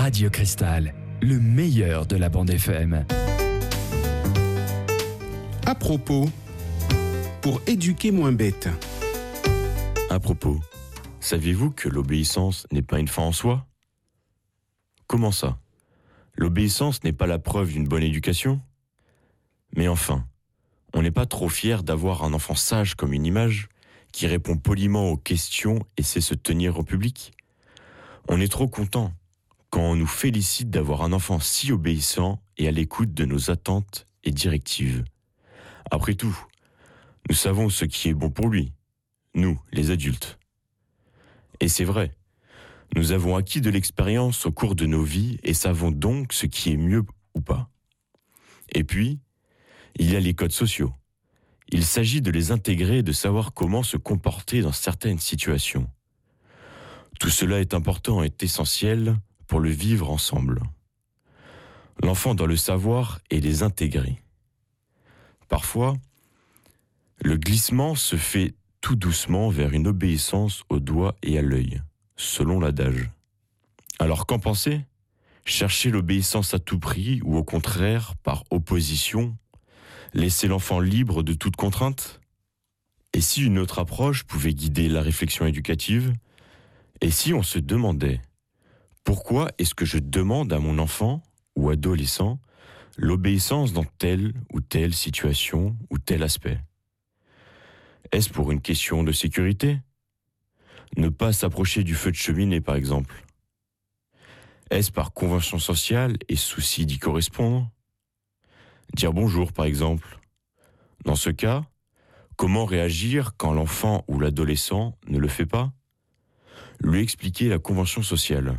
Radio Cristal, le meilleur de la bande FM. À propos, pour éduquer moins bête. À propos, saviez-vous que l'obéissance n'est pas une fin en soi ? Comment ça ? L'obéissance n'est pas la preuve d'une bonne éducation ? Mais enfin, on n'est pas trop fier d'avoir un enfant sage comme une image, qui répond poliment aux questions et sait se tenir au public ? On est trop content quand on nous félicite d'avoir un enfant si obéissant et à l'écoute de nos attentes et directives. Après tout, nous savons ce qui est bon pour lui, nous, les adultes. Et c'est vrai, nous avons acquis de l'expérience au cours de nos vies et savons donc ce qui est mieux ou pas. Et puis, il y a les codes sociaux. Il s'agit de les intégrer et de savoir comment se comporter dans certaines situations. Tout cela est important et essentiel pour le vivre ensemble. L'enfant doit le savoir et les intégrer. Parfois, le glissement se fait tout doucement vers une obéissance au doigt et à l'œil, selon l'adage. Alors qu'en penser ? Chercher l'obéissance à tout prix ou au contraire, par opposition, laisser l'enfant libre de toute contrainte ? Et si une autre approche pouvait guider la réflexion éducative ? Et si on se demandait pourquoi est-ce que je demande à mon enfant ou adolescent l'obéissance dans telle ou telle situation ou tel aspect ? Est-ce pour une question de sécurité ? Ne pas s'approcher du feu de cheminée, par exemple. Est-ce par convention sociale et souci d'y correspondre ? Dire bonjour, par exemple. Dans ce cas, comment réagir quand l'enfant ou l'adolescent ne le fait pas ? Lui expliquer la convention sociale.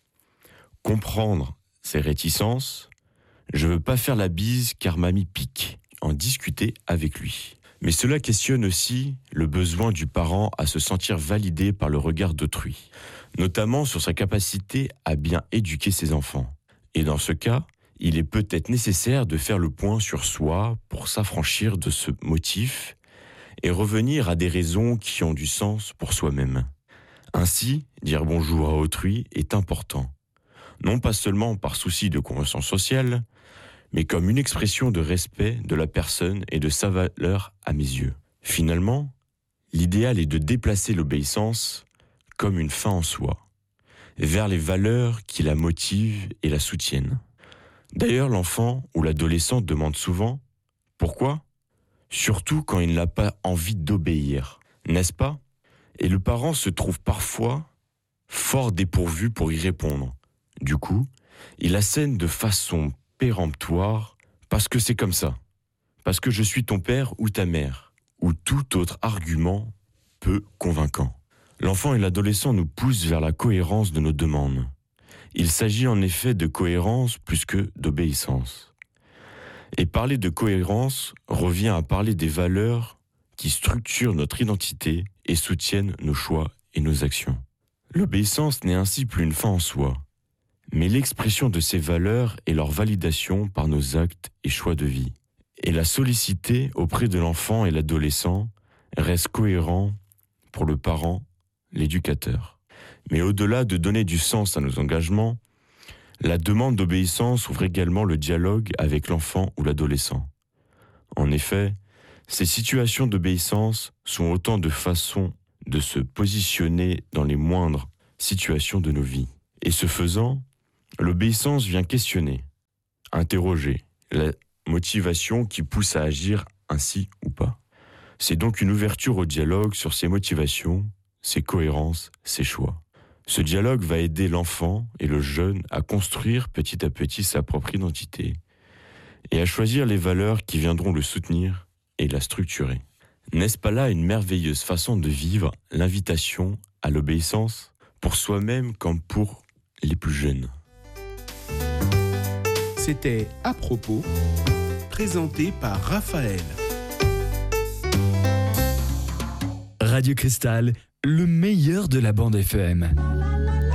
Comprendre ses réticences. Je veux pas faire la bise car mamie pique. En discuter avec lui. Mais cela questionne aussi le besoin du parent à se sentir validé par le regard d'autrui, notamment sur sa capacité à bien éduquer ses enfants. Et dans ce cas, il est peut-être nécessaire de faire le point sur soi pour s'affranchir de ce motif et revenir à des raisons qui ont du sens pour soi-même. Ainsi, dire bonjour à autrui est important, non pas seulement par souci de convention sociale, mais comme une expression de respect de la personne et de sa valeur à mes yeux. Finalement, l'idéal est de déplacer l'obéissance comme une fin en soi, vers les valeurs qui la motivent et la soutiennent. D'ailleurs, l'enfant ou l'adolescent demande souvent « Pourquoi ?» Surtout quand il n'a pas envie d'obéir, n'est-ce pas ? Et le parent se trouve parfois fort dépourvu pour y répondre. Du coup, il assène de façon péremptoire « parce que c'est comme ça, parce que je suis ton père ou ta mère » ou tout autre argument peu convaincant. L'enfant et l'adolescent nous poussent vers la cohérence de nos demandes. Il s'agit en effet de cohérence plus que d'obéissance. Et parler de cohérence revient à parler des valeurs qui structurent notre identité et soutiennent nos choix et nos actions. L'obéissance n'est ainsi plus une fin en soi, mais l'expression de ces valeurs et leur validation par nos actes et choix de vie. Et la solliciter auprès de l'enfant et l'adolescent reste cohérent pour le parent, l'éducateur. Mais au-delà de donner du sens à nos engagements, la demande d'obéissance ouvre également le dialogue avec l'enfant ou l'adolescent. En effet, ces situations d'obéissance sont autant de façons de se positionner dans les moindres situations de nos vies. Et ce faisant, l'obéissance vient questionner, interroger la motivation qui pousse à agir ainsi ou pas. C'est donc une ouverture au dialogue sur ses motivations, ses cohérences, ses choix. Ce dialogue va aider l'enfant et le jeune à construire petit à petit sa propre identité et à choisir les valeurs qui viendront le soutenir et la structurer. N'est-ce pas là une merveilleuse façon de vivre l'invitation à l'obéissance pour soi-même comme pour les plus jeunes ? C'était À propos, présenté par Raphaël. Radio Cristal, le meilleur de la bande FM.